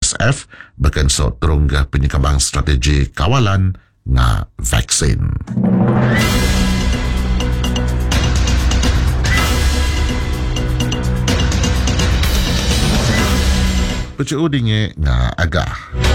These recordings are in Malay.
MSF berkensok terunggah penyekambang strategi kawalan nga vaksin. PCU dinge nga agah.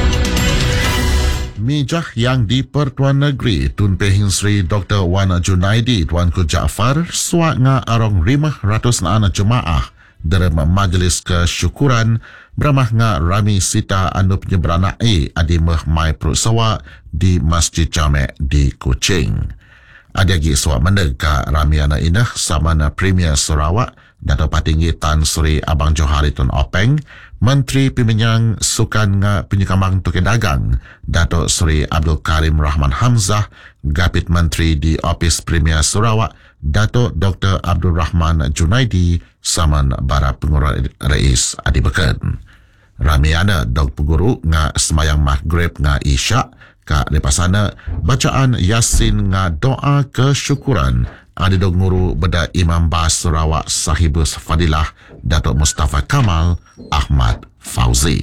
Mijah yang di Pertuan Negeri Tun Pehin Sri Dr. Wan Junaidi Tuanku Jaafar suak nga arong 500 na jemaah dalam majlis kesyukuran beramah nga Rami Sita anu penyeberana adi mai perut sawak di Masjid Jamek di Kuching. Adagi suak meneg ka Rami ana inah samana Premier Sarawak Dato' Patinggi Tan Sri Abang Johari Tun Openg, Menteri Pembinyang Sukan nga Penyekambang Token Dagang, Dato' Sri Abdul Karim Rahman Hamzah, Gapit Menteri di Opis Premier Sarawak, Dato' Dr. Abdul Rahman Junaidi, saman bara pengurus rais adi beken. Ramiana dog peguru nga semayang maghrib nga isyak, ka lepasana bacaan Yasin nga doa kesyukuran ada dog nguru beda Imam Bas Sarawak Sahibus Fadilah Datuk Mustafa Kamal Ahmad Fauzi.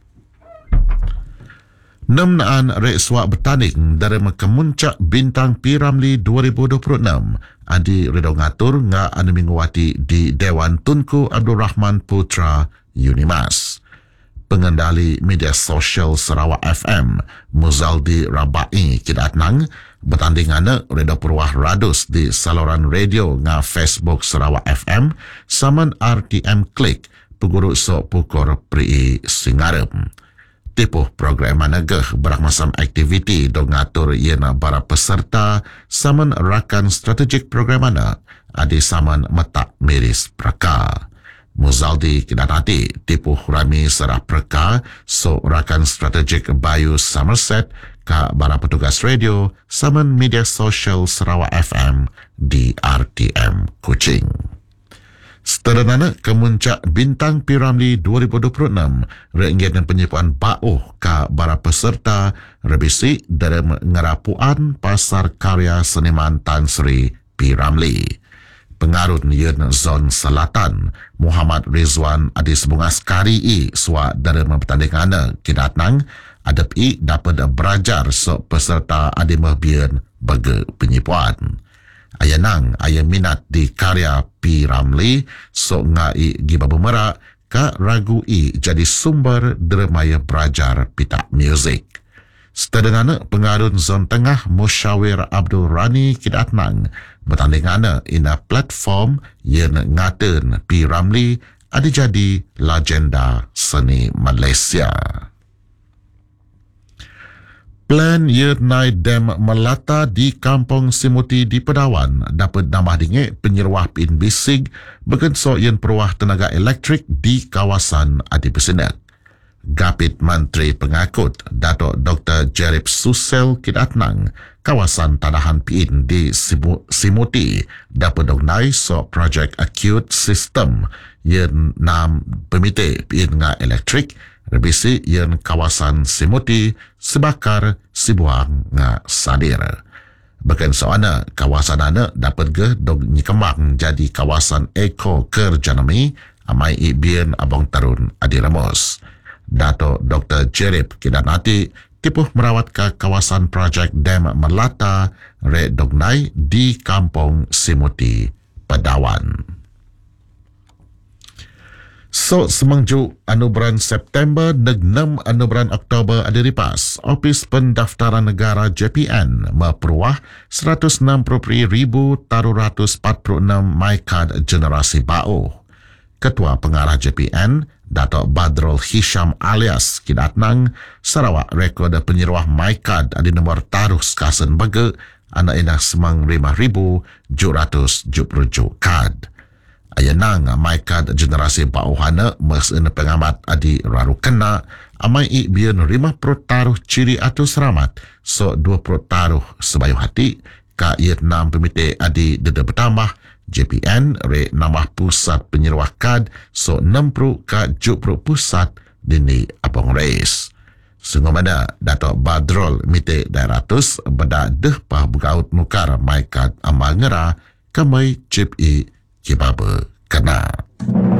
Nemnaan rek suak bertanding dari kemuncak bintang P. Ramlee 2026 adi redo ngatur nga anu mingguati di Dewan Tunku Abdul Rahman Putra Unimas. Pengendali media sosial Sarawak FM Muzaldi Rabai Kidatnang bertandingan redo perwah radus di saluran radio nga Facebook Sarawak FM saman RTM Klik peguru sok pukor Pri Singarem. Tipuh program managah berakmasam aktiviti do ngatur iena para peserta saman rakan strategik program mana adi saman metak miris praka. Muzaldi kidanati tipuh Rami serah preka so rakan strategik Bayu Somerset ka bara petugas radio saman media sosial Sarawak FM di RTM Kuching. Seterusnya kemuncak bintang P. Ramlee 2026 reinggit penyipuan bauh ka bara peserta rebisi dalam ngerapuan pasar karya seniman Tan Sri P. Ramlee. Pengarun Yen Zon Selatan Muhammad Rizwan Adis Bungaskari suak dalam pertandingan kidatnang adap dapat berajar sok peserta adimah bian bagi penyipuan. Ayanang ayam minat di karya P. Ramlee sok ngai giba bemerak ka ragu jadi sumber dermaya berajar pita muzik. Seterusnya pengarun Zon Tengah Musyawir Abdul Rani Kidatnang bertandingan ina platform yang ngaten P. Ramlee ada jadi legenda seni Malaysia. Plan Yernai Dam Melata di Kampung Simuti di Pedawan dapat nambah dingit penyeruah pin bisig bergensok yang peruah tenaga elektrik di kawasan Adi Besinak. Gapit Menteri Pengakut Dato' Dr. Jerip Susel Kidatnang kawasan tanahan PIN di Simuti dapat dongnai so projek acute system yang nam pemite PIN nga elektrik rebisi yang kawasan Simuti sebakar sibuang nga sadir. Bahkan soana kawasan ana dapat ge dog nyikembang jadi kawasan eko kerjanami amai ibien abang tarun adiramos. Dato' Dr. Jerip Kidanati tipuh merawat ke kawasan projek Dam Melata Red Dognai di Kampung Simuti, Pedawan. So, semangju anuberan September neg 6 anuberan Oktober adiripas, Ofis Pendaftaran Negara JPN memperwah 163,346 MyCard generasi bau. Ketua Pengarah JPN Dato' Badrul Hisham alias Kidatnang Sarawak rekod penyeruah MyCard di nombor taruh sekasen bege anak indah semang 5,777 kad. Ayanang MyCard generasi bauhana mesin pengamat adi raru kena amai bian 50 taruh ciri atau seramat so 20 taruh sebayu hati ka iat 6 pemite adi dede bertambah JPN re nambah pusat penyeruah kad so 60 ka 70 pusat dini abang reis. Sungguh Dato' Badrul mite 200 beda deh pah begaut nukar MyCard amal ngera kamai chip kibaba kena.